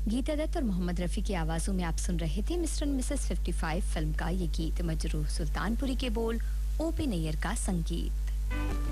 गीता दत्त और मोहम्मद रफी की आवाजों में आप सुन रहे थे मिस्टर एंड मिसेस 55 फिल्म का ये गीत। मजरूह सुल्तानपुरी के बोल, ओपी नैयर का संगीत।